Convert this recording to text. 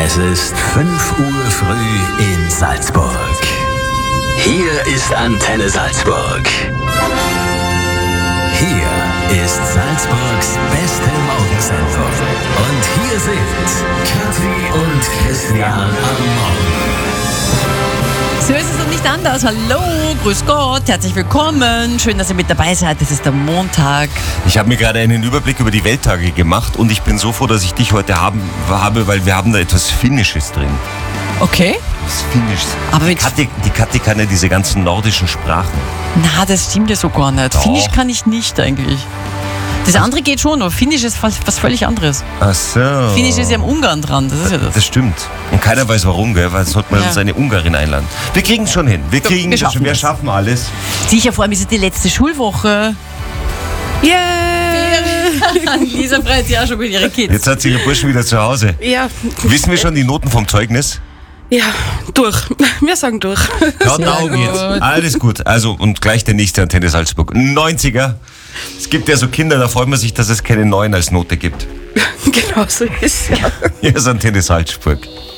Es ist 5 Uhr früh in Salzburg. Hier ist Antenne Salzburg. Hier ist Salzburgs beste Morgensendung. Und hier sind Kathi und Christian am Morgen. So ist es doch nicht anders. Hallo, grüß Gott, herzlich willkommen. Schön, dass ihr mit dabei seid. Es ist der Montag. Ich habe mir gerade einen Überblick über die Welttage gemacht und ich bin so froh, dass ich dich heute habe, weil wir haben da etwas Finnisches drin. Okay. Was Finnisches. Aber mit Die Kathi kann ja diese ganzen nordischen Sprachen. Na, das stimmt ja so gar nicht. Doch. Finnisch kann ich nicht eigentlich. Das andere geht schon, aber Finnisch ist was völlig anderes. Ach so. Finnisch ist ja im Ungarn dran, das ist ja das. Das stimmt. Und keiner weiß warum, gell? Weil sollte man Ja. uns eine Ungarin einladen. Wir kriegen es schon hin. Wir schaffen das. schaffen alles. Sicher, vor allem ist es die letzte Schulwoche. Yeah! Lisa freut sich auch schon mit ihren Kids. Jetzt hat sich der Burschen wieder zu Hause. Ja, Wissen wir schon die Noten vom Zeugnis? ja, durch. Wir sagen durch. Schaut Augen jetzt. Alles gut. Also, und gleich der nächste Antenne Salzburg. 90er. Es gibt ja so Kinder, da freut man sich, dass es keine 9 als Note gibt. Genau so ist es, ja. Hier ist Antenne Salzburg.